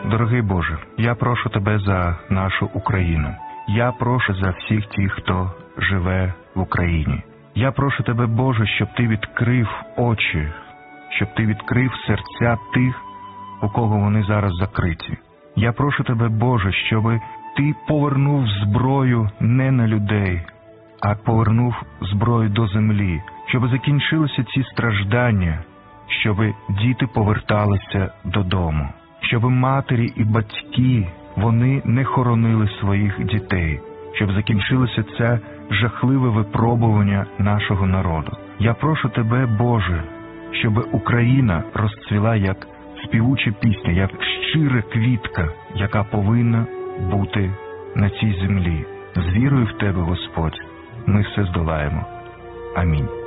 Дорогий Боже, я прошу Тебе за нашу Україну. Я прошу за всіх тих, хто живе в Україні. Я прошу Тебе, Боже, щоб Ти відкрив очі, щоб Ти відкрив серця тих, у кого вони зараз закриті. Я прошу Тебе, Боже, щоб Ти повернув зброю не на людей, а повернув зброю до землі, щоб закінчилися ці страждання, щоб діти поверталися додому, щоб матері і батьки, вони не хоронили своїх дітей, щоб закінчилося це жахливе випробування нашого народу. Я прошу Тебе, Боже, щоб Україна розцвіла як співуча пісня, як щира квітка, яка повинна бути на цій землі. З вірою в Тебе, Господь, ми все здолаємо. Амінь.